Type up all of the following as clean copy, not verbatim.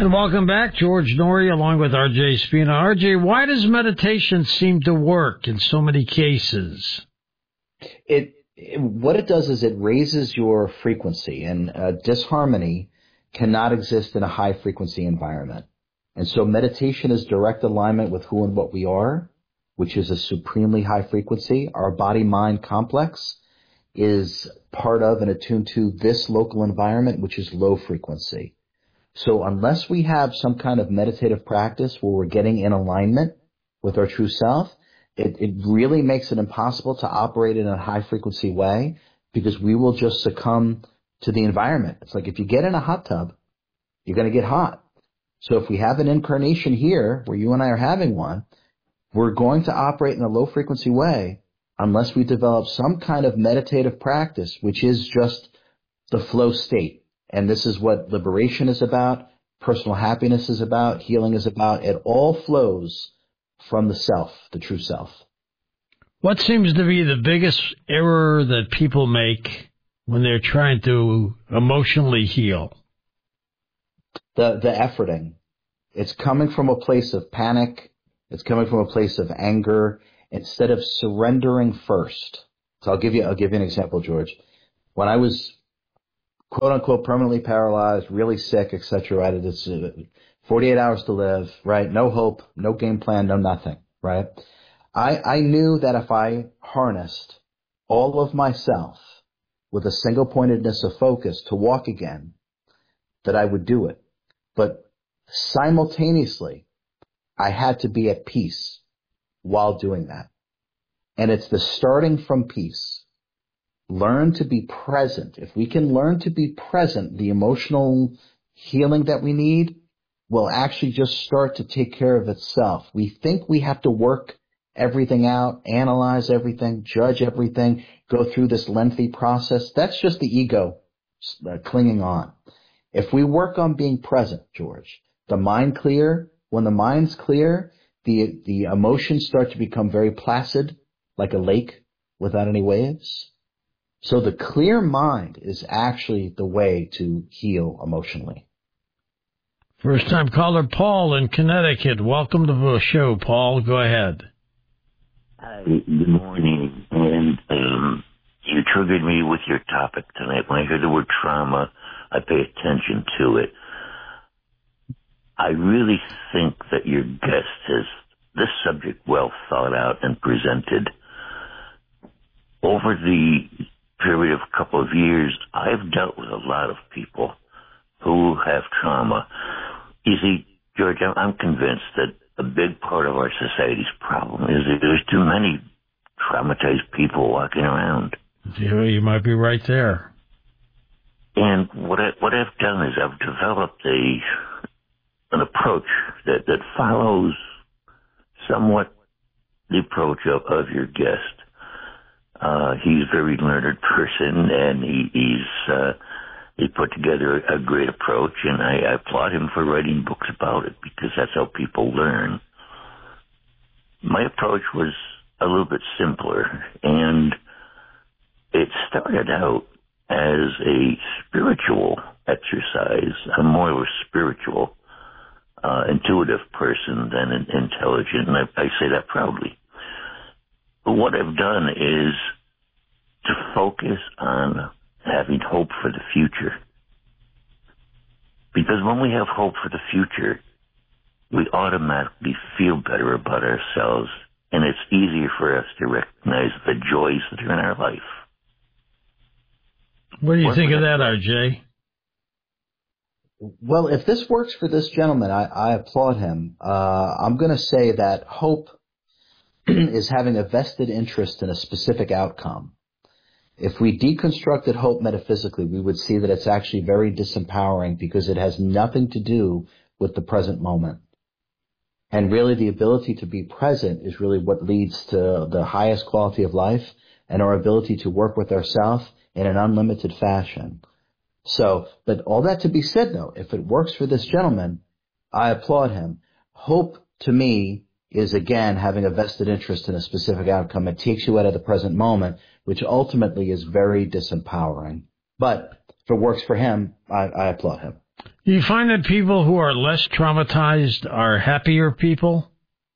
And welcome back, George Noory, along with R.J. Spina. R.J., why does meditation seem to work in so many cases? What it does is it raises your frequency, and disharmony cannot exist in a high-frequency environment. And so meditation is direct alignment with who and what we are, which is a supremely high frequency. Our body-mind complex is part of and attuned to this local environment, which is low frequency. So unless we have some kind of meditative practice where we're getting in alignment with our true self, it really makes it impossible to operate in a high-frequency way, because we will just succumb to the environment. It's like if you get in a hot tub, you're going to get hot. So if we have an incarnation here where you and I are having one, we're going to operate in a low-frequency way unless we develop some kind of meditative practice, which is just the flow state. And this is what liberation is about, personal happiness is about, healing is about. It all flows from the self, the true self. What seems to be the biggest error that people make when they're trying to emotionally heal? The efforting. It's coming from a place of panic. It's coming from a place of anger instead of surrendering first. So I'll give you an example, George. When I was quote unquote permanently paralyzed, really sick, etc., right? It's 48 hours to live, right? No hope, no game plan, no nothing, right? I knew that if I harnessed all of myself with a single pointedness of focus to walk again, that I would do it. But simultaneously, I had to be at peace while doing that. And it's the starting from peace. Learn to be present. If we can learn to be present, the emotional healing that we need will actually just start to take care of itself. We think we have to work everything out, analyze everything, judge everything, go through this lengthy process. That's just the ego clinging on. If we work on being present, George, the mind clear, when the mind's clear, the emotions start to become very placid, like a lake without any waves. So the clear mind is actually the way to heal emotionally. First time caller Paul in Connecticut. Welcome to the show, Paul. Go ahead. Hi, good morning. And you triggered me with your topic tonight. When I hear the word trauma, I pay attention to it. I really think that your guest has this subject well thought out and presented. Over the period of a couple of years, I've dealt with a lot of people who have trauma. You see, George, I'm convinced that a big part of our society's problem is that there's too many traumatized people walking around. Yeah, you might be right there. And what I've done is I've developed an approach that follows somewhat the approach of your guest. He's a very learned person, and he put together a great approach, and I applaud him for writing books about it, because that's how people learn. My approach was a little bit simpler, and it started out as a spiritual exercise. I'm more of a spiritual, intuitive person than an intelligent, and I say that proudly. But what I've done is to focus on having hope for the future. Because when we have hope for the future, we automatically feel better about ourselves, and it's easier for us to recognize the joys that are in our life. What do you think of that, RJ? Well, if this works for this gentleman, I applaud him. I'm going to say that hope is having a vested interest in a specific outcome. If we deconstructed hope metaphysically, we would see that it's actually very disempowering, because it has nothing to do with the present moment. And really, the ability to be present is really what leads to the highest quality of life and our ability to work with ourselves in an unlimited fashion. So, but all that to be said, though, if it works for this gentleman, I applaud him. Hope, to me, is, again, having a vested interest in a specific outcome. It takes you out of the present moment, which ultimately is very disempowering. But if it works for him, I applaud him. Do you find that people who are less traumatized are happier people?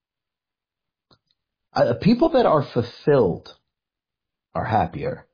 People that are fulfilled are happier.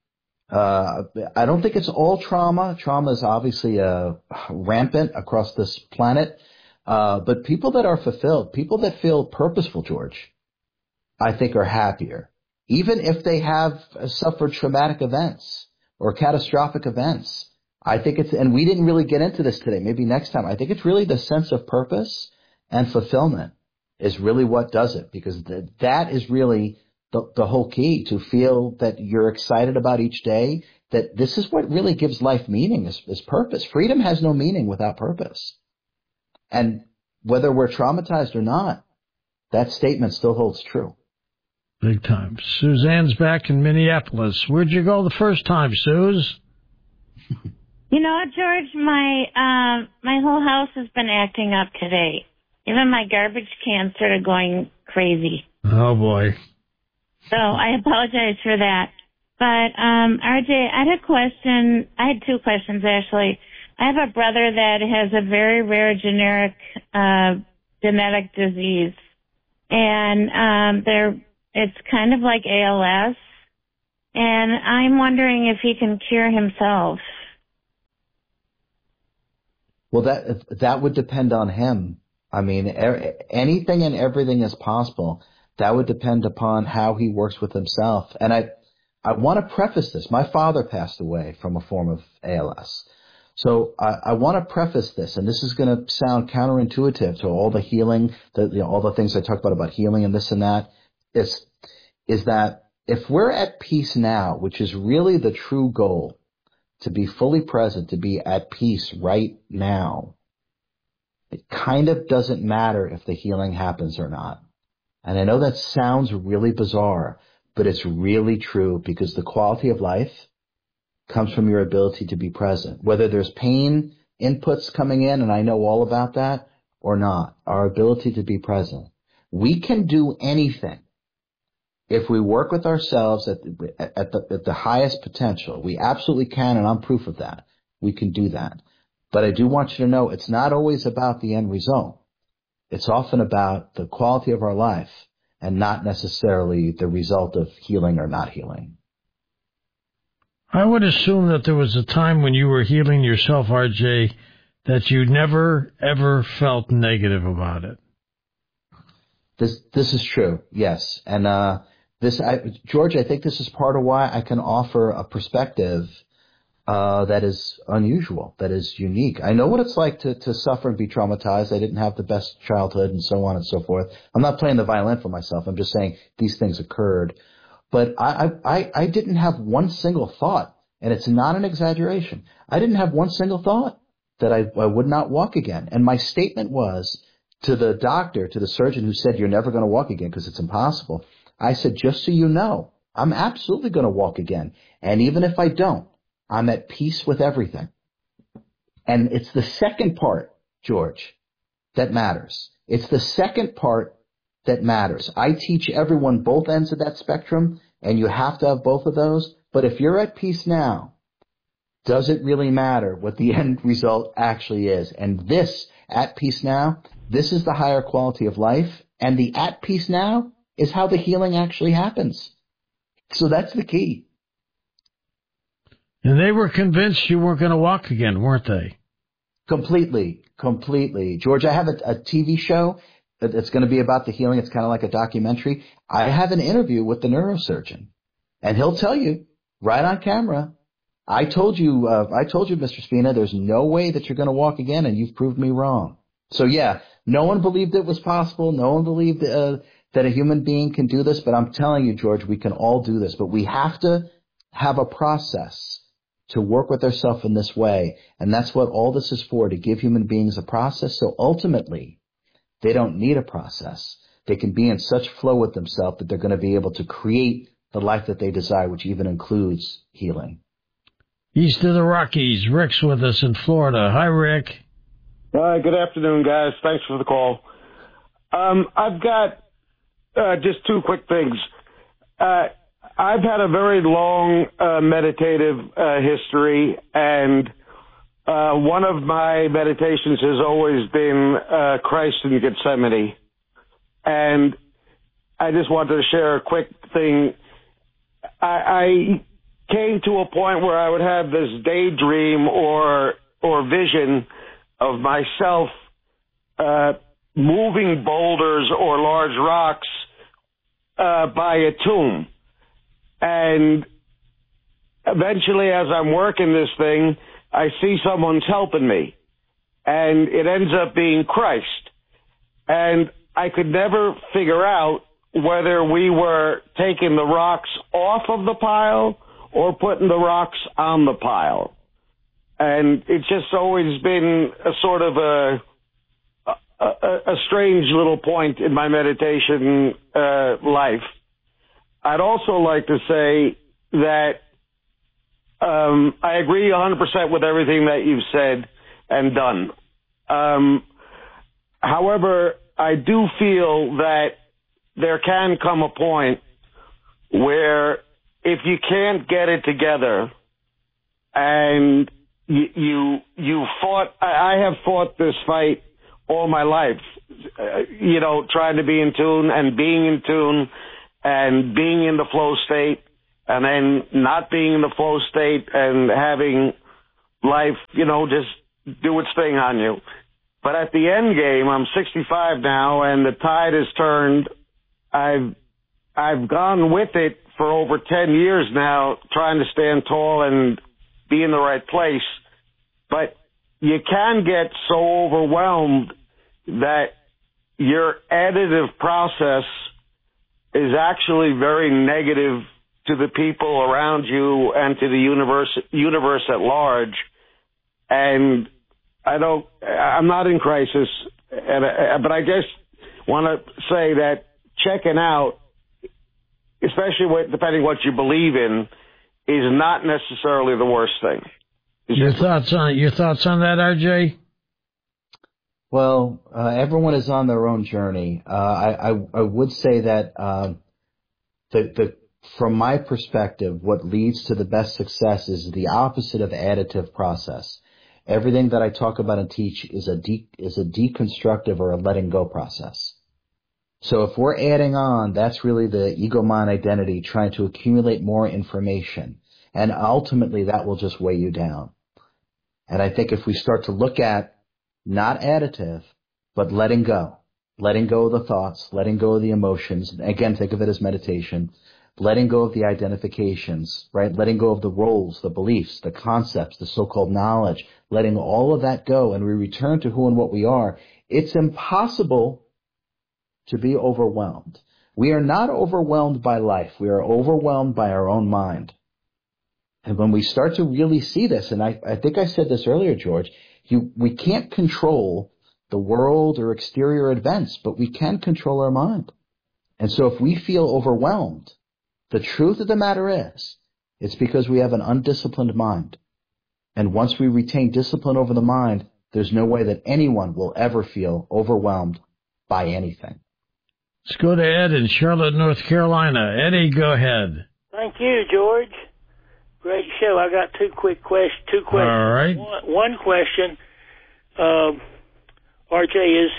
I don't think it's all trauma. Trauma is obviously rampant across this planet. But people that are fulfilled, people that feel purposeful, George, I think are happier. Even if they have suffered traumatic events or catastrophic events. I think it's, and we didn't really get into this today, maybe next time. I think it's really the sense of purpose and fulfillment is really what does it, because that is really the whole key, to feel that you're excited about each day, that this is what really gives life meaning, is purpose. Freedom has no meaning without purpose. And whether we're traumatized or not, that statement still holds true. Big time. Suzanne's back in Minneapolis. Where'd you go the first time, Suze? You know what, George? My whole house has been acting up today. Even my garbage can started going crazy. Oh, boy. So I apologize for that. But, RJ, I had a question. I had two questions, actually. I have a brother that has a very rare genetic disease. And it's kind of like ALS. And I'm wondering if he can cure himself. Well, that would depend on him. I mean, anything and everything is possible. That would depend upon how he works with himself. And I want to preface this. My father passed away from a form of ALS. So I want to preface this, and this is going to sound counterintuitive to all the healing, all the things I talked about healing and this and that, is that if we're at peace now, which is really the true goal, to be fully present, to be at peace right now, it kind of doesn't matter if the healing happens or not. And I know that sounds really bizarre, but it's really true, because the quality of life comes from your ability to be present. Whether there's pain inputs coming in, and I know all about that, or not, our ability to be present. We can do anything if we work with ourselves at the highest potential. We absolutely can, and I'm proof of that. We can do that. But I do want you to know it's not always about the end result. It's often about the quality of our life and not necessarily the result of healing or not healing. I would assume that there was a time when you were healing yourself, RJ, that you never, ever felt negative about it. This is true, yes. And George, I think this is part of why I can offer a perspective that is unusual, that is unique. I know what it's like to suffer and be traumatized. I didn't have the best childhood and so on and so forth. I'm not playing the violin for myself. I'm just saying these things occurred. But I didn't have one single thought, and it's not an exaggeration. I didn't have one single thought that I would not walk again. And my statement was to the doctor, to the surgeon who said, you're never going to walk again because it's impossible. I said, just so you know, I'm absolutely going to walk again. And even if I don't, I'm at peace with everything. And it's the second part, George, that matters. It's the second part that matters. I teach everyone both ends of that spectrum, and you have to have both of those. But if you're at peace now, does it really matter what the end result actually is? And this, at peace now, this is the higher quality of life. And the at peace now is how the healing actually happens. So that's the key. And they were convinced you weren't going to walk again, weren't they? Completely. George, I have a TV show that's going to be about the healing. It's kind of like a documentary. I have an interview with the neurosurgeon, and he'll tell you right on camera, I told you, Mr. Spina, there's no way that you're going to walk again, and you've proved me wrong. So yeah, no one believed it was possible. No one believed that a human being can do this, but I'm telling you, George, we can all do this, but we have to have a process to work with ourselves in this way. And that's what all this is for, to give human beings a process. So ultimately, they don't need a process. They can be in such flow with themselves that they're going to be able to create the life that they desire, which even includes healing. East of the Rockies, Rick's with us in Florida. Hi, Rick. Hi, good afternoon, guys. Thanks for the call. I've got just two quick things. I've had a very long meditative history, and one of my meditations has always been Christ in Gethsemane. And I just wanted to share a quick thing. I came to a point where I would have this daydream or vision of myself moving boulders or large rocks by a tomb. And eventually, as I'm working this thing, I see someone's helping me. And it ends up being Christ. And I could never figure out whether we were taking the rocks off of the pile or putting the rocks on the pile. And it's just always been a sort of a strange little point in my meditation life. I'd also like to say that I agree 100% with everything that you've said and done. However, I do feel that there can come a point where if you can't get it together and you fought, I have fought this fight all my life, trying to be in tune and being in tune and being in the flow state and then not being in the flow state and having life, just do its thing on you. But at the end game, I'm 65 now and the tide has turned. I've gone with it for over 10 years now, trying to stand tall and be in the right place. But you can get so overwhelmed that your additive process is actually very negative to the people around you and to the universe at large. And I'm not in crisis, but I just want to say that checking out, especially depending what you believe in, is not necessarily the worst thing. Your thoughts on that, RJ? Well, everyone is on their own journey. I would say that from my perspective, what leads to the best success is the opposite of additive process. Everything that I talk about and teach is a deconstructive or a letting go process. So if we're adding on, that's really the ego mind identity trying to accumulate more information. And ultimately that will just weigh you down. And I think if we start to look at not additive, but letting go of the thoughts, letting go of the emotions, again, think of it as meditation, letting go of the identifications, right? Letting go of the roles, the beliefs, the concepts, the so-called knowledge, letting all of that go, and we return to who and what we are. It's impossible to be overwhelmed. We are not overwhelmed by life. We are overwhelmed by our own mind. And when we start to really see this, and I think I said this earlier, George, we can't control the world or exterior events, but we can control our mind. And so if we feel overwhelmed, the truth of the matter is, it's because we have an undisciplined mind. And once we retain discipline over the mind, there's no way that anyone will ever feel overwhelmed by anything. Let's go to Ed in Charlotte, North Carolina. Eddie, go ahead. Thank you, George. Great show. I got two questions. All right. One question, RJ,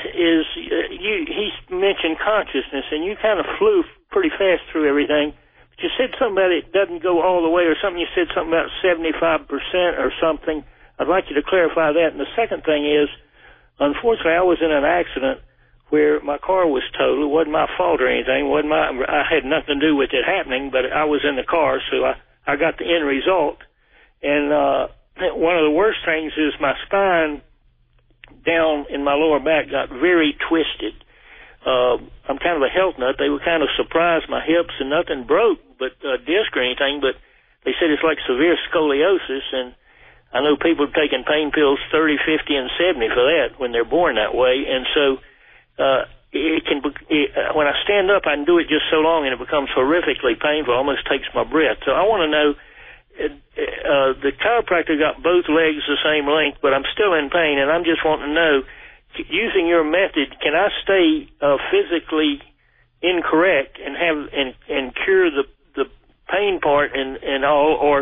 he mentioned consciousness, and you kind of flew pretty fast through everything. But you said something about it doesn't go all the way, or something. You said something about 75% or something. I'd like you to clarify that. And the second thing is, unfortunately, I was in an accident where my car was totaled. It wasn't my fault or anything. I had nothing to do with it happening, but I was in the car, so I got the end result. And one of the worst things is my spine down in my lower back got very twisted. I'm kind of a health nut. They were kind of surprised my hips, and nothing broke but a disc or anything, but they said it's like severe scoliosis, and I know people have taken pain pills 30, 50, and 70 for that when they're born that way. And so when I stand up, I can do it just so long, and it becomes horrifically painful, almost takes my breath. So I want to know, the chiropractor got both legs the same length, but I'm still in pain, and I'm just wanting to know, using your method, can I stay physically incorrect and cure the pain part and all, or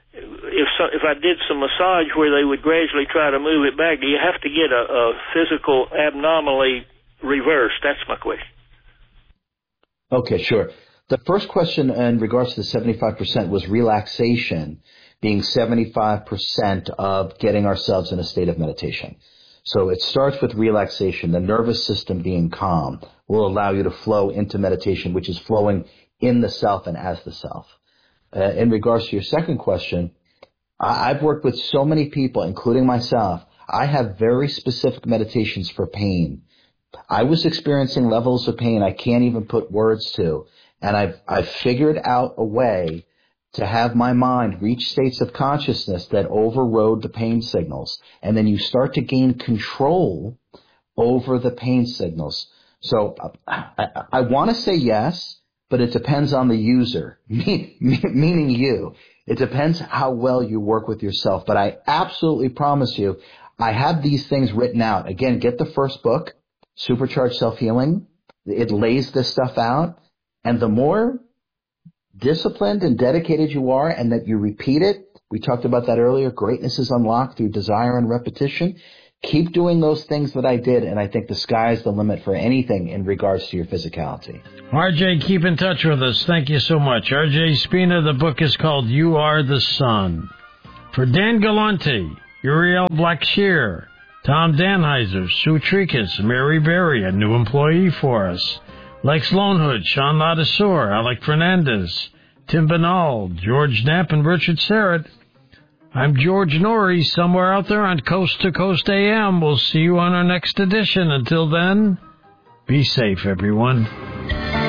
if I did some massage where they would gradually try to move it back, do you have to get a physical abnormally reversed? That's my question. Okay, sure. The first question in regards to the 75% was relaxation being 75% of getting ourselves in a state of meditation. So it starts with relaxation. The nervous system being calm will allow you to flow into meditation, which is flowing in the self and as the self. In regards to your second question, I've worked with so many people, including myself. I have very specific meditations for pain. I was experiencing levels of pain I can't even put words to, and I've figured out a way to have my mind reach states of consciousness that overrode the pain signals, and then you start to gain control over the pain signals. So I want to say yes, but it depends on the user, meaning you. It depends how well you work with yourself. But I absolutely promise you, I have these things written out. Again, get the first book, Supercharged Self-Healing. It lays this stuff out. And the more disciplined and dedicated you are and that you repeat it, we talked about that earlier, greatness is unlocked through desire and repetition. Keep doing those things that I did, and I think the sky's the limit for anything in regards to your physicality. RJ, keep in touch with us. Thank you so much. RJ Spina, the book is called You Are the Sun. For Dan Galante, Uriel Blackshear, Tom Danheiser, Sue Tricus, Mary Berry, a new employee for us, Lex Lonehood, Sean Ladisseur, Alec Fernandez, Tim Banal, George Knapp, and Richard Serrett. I'm George Norrie, somewhere out there on Coast to Coast AM. We'll see you on our next edition. Until then, be safe, everyone.